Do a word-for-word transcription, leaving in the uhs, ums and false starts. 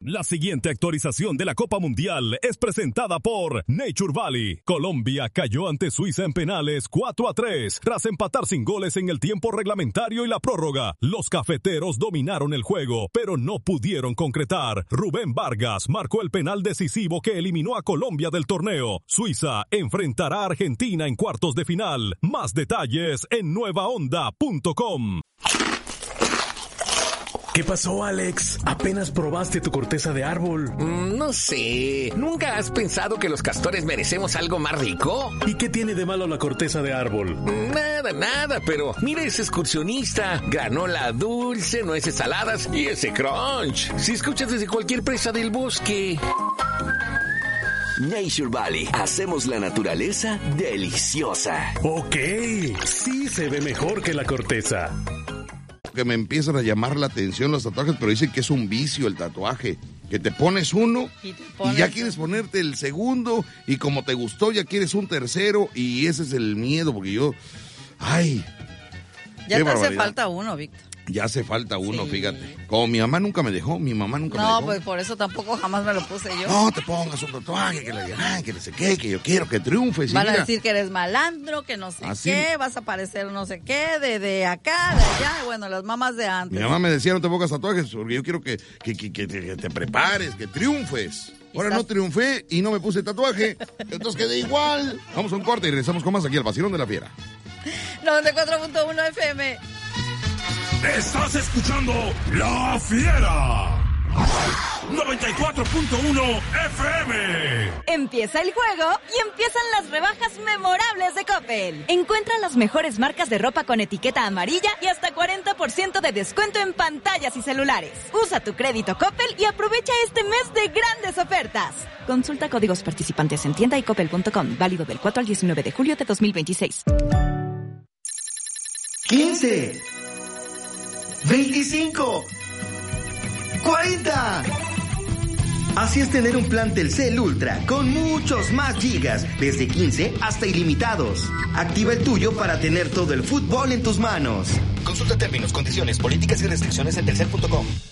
La siguiente actualización de la Copa Mundial es presentada por Nature Valley. Colombia cayó ante Suiza en penales cuatro a tres, tras empatar sin goles en el tiempo reglamentario y la prórroga. Los cafeteros dominaron el juego, pero no pudieron concretar. Rubén Vargas marcó el penal decisivo que eliminó a Colombia del torneo. Suiza enfrentará a Argentina en cuartos de final. Más detalles en nueva onda punto com. ¿Qué pasó, Alex? ¿Apenas probaste tu corteza de árbol? Mm, no sé. ¿Nunca has pensado que los castores merecemos algo más rico? ¿Y qué tiene de malo la corteza de árbol? Nada, nada, pero mira ese excursionista. Granola dulce, nueces saladas y ese crunch. Si escuchas desde cualquier presa del bosque. Nature Valley. Hacemos la naturaleza deliciosa. Ok, sí se ve mejor que la corteza. Que me empiezan a llamar la atención los tatuajes, pero dicen que es un vicio el tatuaje, que te pones uno y, te pones y ya quieres ponerte el segundo y como te gustó ya quieres un tercero y ese es el miedo, porque yo, ay, ya te hace falta uno, Víctor. Ya hace falta uno, sí. Fíjate. Como mi mamá nunca me dejó, mi mamá nunca no, me dejó. No, pues por eso tampoco jamás me lo puse yo. No te pongas un tatuaje, que le ay, que no sé qué, que yo quiero que triunfes. Van mira. a decir que eres malandro, que no sé Así... qué, vas a parecer no sé qué, de, de acá, de allá, bueno, las mamás de antes. Mi mamá me decía, no te pongas tatuajes, porque yo quiero que, que, que, que, te, que te prepares, que triunfes. Ahora ¿Estás? No triunfé y no me puse tatuaje, entonces quedé igual. Vamos a un corte y regresamos con más aquí al Vacilón de la Fiera. noventa y cuatro punto uno F M. Estás escuchando La Fiera. noventa y cuatro punto uno F M. Empieza el juego y empiezan las rebajas memorables de Coppel. Encuentra las mejores marcas de ropa con etiqueta amarilla y hasta cuarenta por ciento de descuento en pantallas y celulares. Usa tu crédito Coppel y aprovecha este mes de grandes ofertas. Consulta códigos participantes en tienda y coppel punto com. Válido del cuatro al diecinueve de julio de dos mil veintiséis. quince veinticinco, cuarenta. Así es tener un plan Telcel Ultra con muchos más gigas, desde quince hasta ilimitados. Activa el tuyo para tener todo el fútbol en tus manos. Consulta términos, condiciones, políticas y restricciones en telcel punto com.